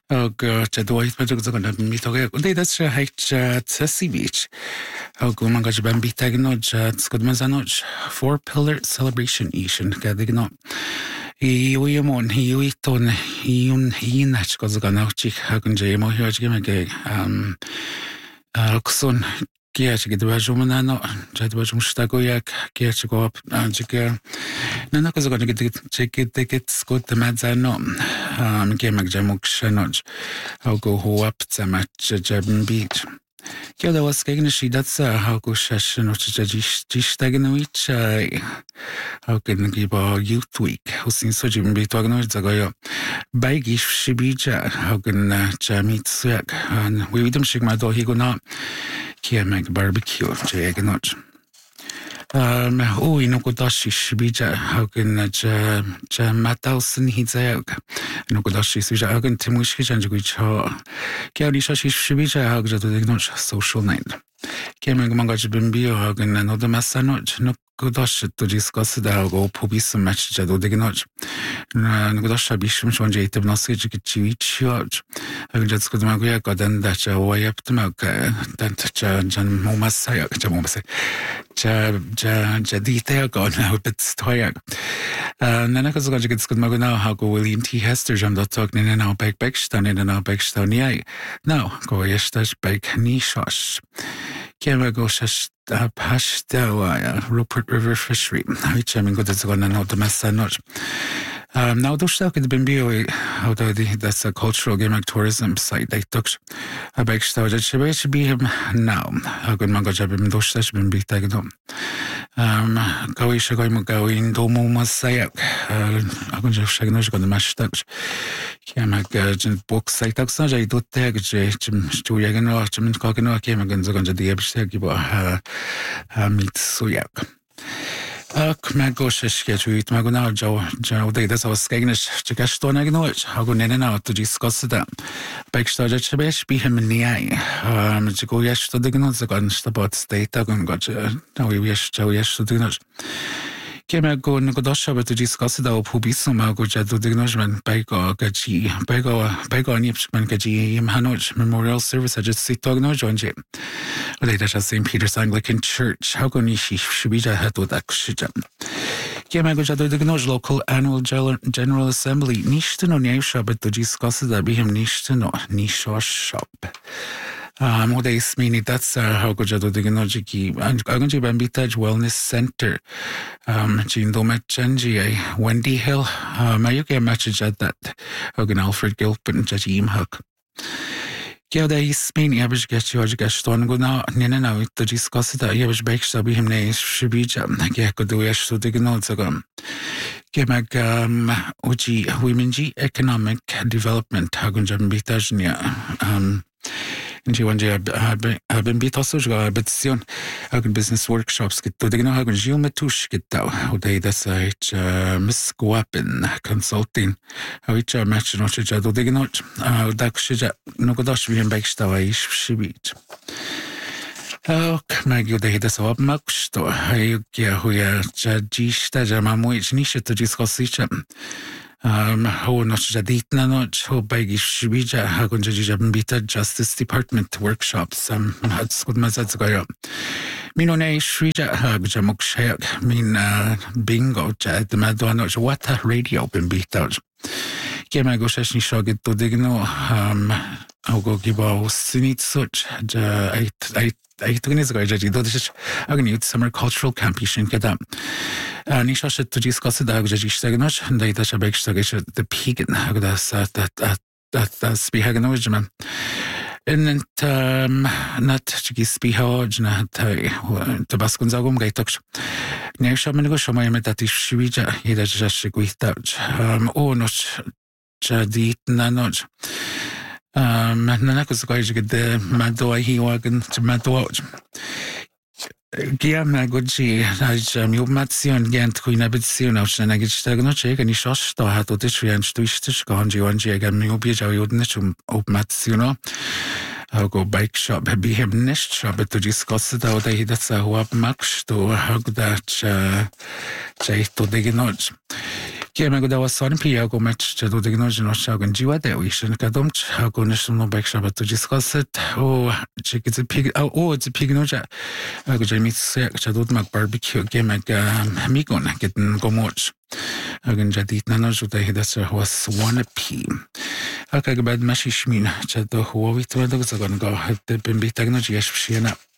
Og dwaith mae dwi'n gwneud yn byd o gael. Ond eida tra haich tysi bich. Og mae'n gael ben byd ag yno, sgwyd mae'n zanod, 4-pillar celebration isyn, gael ag yno. I wy ymwn, i wy tôn, i un at gwrs gan awtich, ag yn jay, mo hi oed gymig Alkson, Giach Gidwajum Nano, Jadwajum Stagoyak, Giach go up, Jigger. Nana was going to get tickets, good the Madzano, Gamak Jamuk Shanoj. I'll go ho up the match Jabin Beach. Yeah, there was getting she that's how go session or Jistagan which how can give a youth week, who seems so Jim be talking with Zagoyo. Bagish Shibija, how can Jamit Swag, and we with them shake my door, he go now. Here make barbecue, Jaganot. Inokodashi Shibija, how can Matausen Hizak, Inokodashi Suja, how can Timushi and which Kiarishashi Shibija, how to the social night. Kiamag Mangaj Bimbio, how can another Massanoj, no Godash to discuss the Algo, Pobis match Jado de Gnoj. Godasha Bisham Shonjate of Nosage Church. I just could Maguia got then that way up to Milk, that Jan Momasaya, Jamomase. Jadita gone now, but Stoyak. Nanakas got to get good Maguna, how go William T. Hester, Jam dot talking in our back Beckstone in our Beckstone, yea. Now, go yestash bake Nishosh. Kiamagosh Pastel, Rupert River Fishery, which I mean, good as going to know the Massanoj. Now, those stuck at the Bimbio, although that's a cultural game tourism site, they took a big star that should be him now. A good Mangajabim Dosh been beat again. Gawisha going go in Domo Masayak. I'm going to shag no got the mash touch. Kiamak book site taxa, I do tag Julian or Jim Cockino came against the Gunja meet Suyak. Magoshish get to eat Maguna Joe Day. That's our Skagnish Chikaston Agnowich. How go in and out to discuss that. Backstage Chabesh be him in the eye. Chico Yash to the Gnots against the bot state. I got now we wish Joe Yash to do not. Came a go Nikodosha to discuss it out Pubisum, go to the Gnojman, Bago, Gaji, Bago, and Yipsman Gaji, Hanoj Memorial Service. I just sit to Gnoj on Jim. Later, St. Peter's Anglican Church, how can she Shibija had with Akshijam? Came a go to the Gnoj local annual General Assembly, Nishton on Yasha, but to discuss it, be him Nishton or Nisho shop. Modays meaning that's how good to the Gnojiki and Agunji Bambitaj Wellness Center. Jindoma Chanji, Wendy Hill, Mayuke matches at that. Hogan Alfred Gilpin, Jajim Huck. Gilda is meaning average get you Gaston go now, Nina, to discuss it. I was baked to be him named Shibija, Gako do Yash to the Gnozagam. Gemag Uji Womenji Economic Development, Hagunjam Bitajnia. And she one day I've been beat also but soon I can business workshops get to the know how can you metush get out how they decide Miss Guapin consulting how each match not to do the not Dakshija no godash be in Bakestawa Shibit. Oh, Mag you day this up much to I who ya Jadista Jamamuich Nisha to discuss each how not Jaditna not how big is Shibija, how can Jabita Justice Department workshops, had good Mazatsugayo. Minone Shrija Hagjamuk Shak, mean bingo, Jad the Madonna, what a radio been beat out. Kemago Shashni Shogit to Digno, I'll go give a sinit such, I took in his graduate, I'm going to use summer cultural camp. You should get up. Nisha should to discuss the Agajistaganoch, and they touch a big stagation the pig and Hagdas that's be Haganojaman. And not Chigis be Hojna Tabaskunzagum Gaitoch. Near Shaman go show my that is Shivija, he does just with touch. Oh, not Jadit Nanoj. Nanakas going to get the Madoa he wagon to Madwatch. Gia Magoji, Matsion Gant Queen Abitsion of Shanagistagnochek and Ishosh to hat to Tishri and Stwistish Ganji one Jig and Mubija Yudnishum of Matsuno. I'll go bike shop, be him nest shop to discuss it out. That's a wap max to hug that Jay to dig notch. Kieme go dawa son pia go match do the gnoj no shagun jiwa de we shin kadom go nish no back shabat to discuss it check it's a pig it's a pig noja go jami se chadut mag barbecue game migon getting go much again jadit nano juda hidas was 1p bad mashi shmin chado huwa vitwa do zagon go het bin bitagno jish shina